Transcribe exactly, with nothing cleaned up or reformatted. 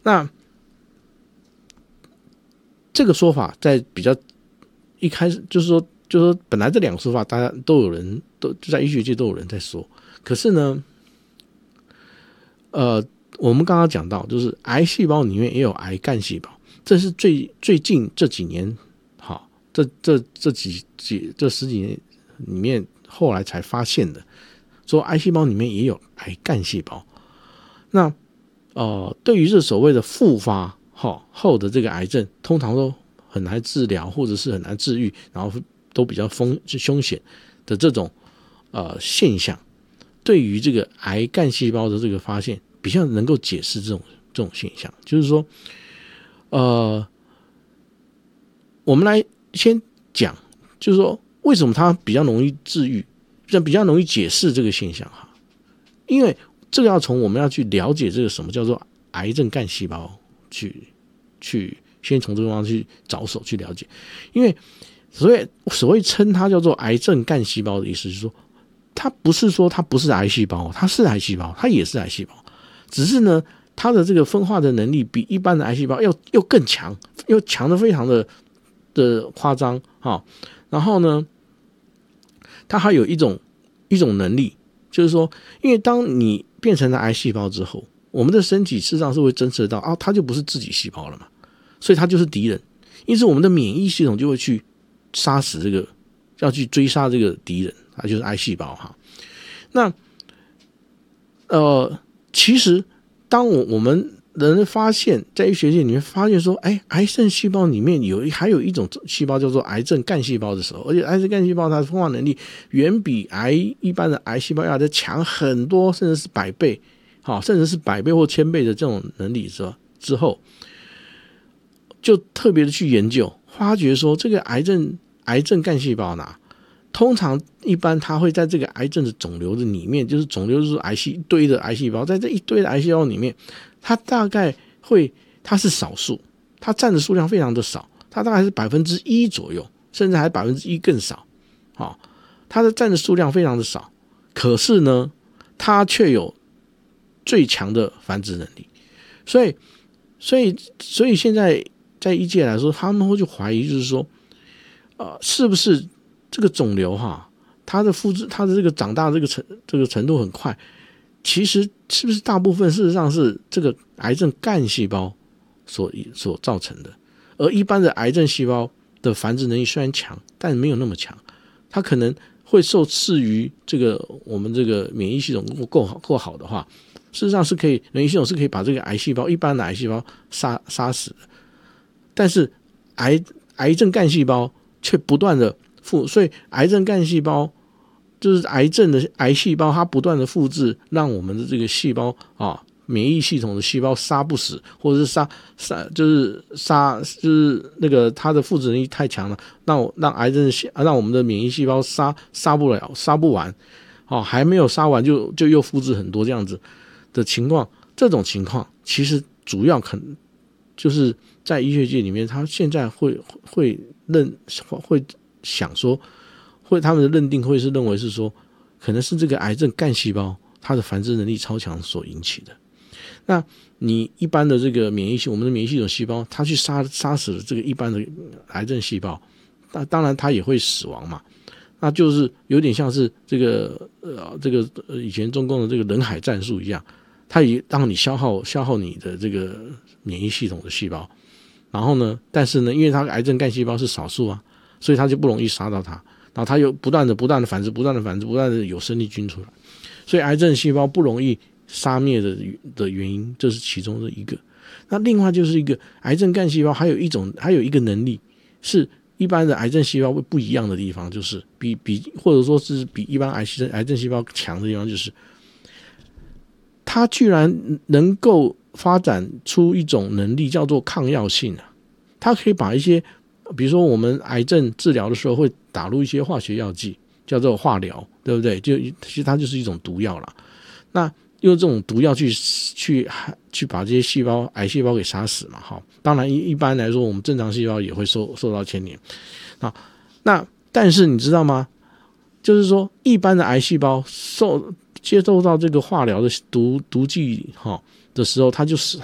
那这个说法在比较一开始就是说，就是说本来这两个说法大家都有人都就在医学界都有人在说，可是呢，呃，我们刚刚讲到，就是癌细胞里面也有癌干细胞，这是最最近这几年，好，这这这几几这十几年里面后来才发现的，说癌细胞里面也有癌干细胞。那呃，对于这所谓的复发后的这个癌症，通常都很难治疗，或者是很难治愈，然后都比较风凶险的这种呃现象，对于这个癌干细胞的这个发现，比较能够解释这种这种现象。就是说，呃，我们来先讲，就是说为什么它比较容易治愈，比较容易解释这个现象哈？因为这个要从我们要去了解这个什么叫做癌症干细胞去去先从这个方向去着手去了解。因为所谓所谓称它叫做癌症干细胞的意思就是说，它不是说它不是癌细胞，它是癌细胞，它也是癌细胞，只是呢它的这个分化的能力比一般的癌细胞要又更强，又强的非常的的夸张哈。然后呢，它还有一种一种能力，就是说，因为当你变成了癌细胞之后，我们的身体事实上是会侦测到啊，它就不是自己细胞了嘛，所以它就是敌人，因此我们的免疫系统就会去杀死这个，要去追杀这个敌人，它就是癌细胞哈。那呃，其实当我我们人发现，在医学界里面发现说，哎，癌症细胞里面有还有一种细胞叫做癌症干细胞的时候，而且癌症干细胞它的分化能力远比癌一般的癌细胞要再强很多，甚至是百倍，好，甚至是百倍或千倍的这种能力之之后，就特别的去研究，发觉说这个癌症癌症干细胞呢，通常一般它会在这个癌症的肿瘤的里面，就是肿瘤就是癌细一堆的癌细胞，在这一堆的癌细胞里面，它大概会它是少数，它占的数量非常的少，它大概是百分之一左右，甚至还百分之一更少，好，它的占的数量非常的少，可是呢，它却有最强的繁殖能力，所以，所以，所以现在在医界来说，他们会去怀疑，就是说，呃，是不是这个肿瘤哈，它的复制，它的这个长大这个程这个程度很快，其实是不是大部分事实上是这个癌症干细胞所所造成的，而一般的癌症细胞的繁殖能力虽然强，但没有那么强，它可能会受制于这个我们这个免疫系统够好够好的话，事实上是可以，免疫系统是可以把这个癌细胞一般的癌细胞杀杀死的，但是癌癌症干细胞却不断的复，所以癌症干细胞就是癌症的癌细胞，它不断的复制，让我们的这个细胞啊，免疫系统的细胞杀不死，或者是杀杀就是杀就是那个它的复制能力太强了，让让癌症让我们的免疫细胞杀杀不了，杀不完，哦，还没有杀完就就又复制很多这样子的情况，这种情况其实主要可能就是在医学界里面，他现在会会认会想说。会他们的认定会是认为是说，可能是这个癌症干细胞它的繁殖能力超强所引起的。那你一般的这个免疫系，我们的免疫系统细胞，它去杀杀死了这个一般的癌症细胞，那当然它也会死亡嘛。那就是有点像是这个呃这个以前中共的这个人海战术一样，它也让你消耗消耗你的这个免疫系统的细胞，然后呢，但是呢，因为它癌症干细胞是少数啊，所以它就不容易杀到它。然后它又不断的、不断的繁殖、不断的繁殖、不断的有生力军出来，所以癌症细胞不容易杀灭的的原因，这是其中的一个。那另外就是一个癌症干细胞，还有一种，还有一个能力是一般的癌症细胞不一样的地方，就是比比或者说是比一般癌症癌症细胞强的地方，就是它居然能够发展出一种能力，叫做抗药性啊，它可以把一些。比如说我们癌症治疗的时候会打入一些化学药剂，叫做化疗，对不对？就其实它就是一种毒药啦。那用这种毒药去去去把这些细胞癌细胞给杀死嘛，哈。当然一般来说，我们正常细胞也会受受到牵连啊。那但是你知道吗？就是说一般的癌细胞受接受到这个化疗的毒毒剂哈的时候，它就是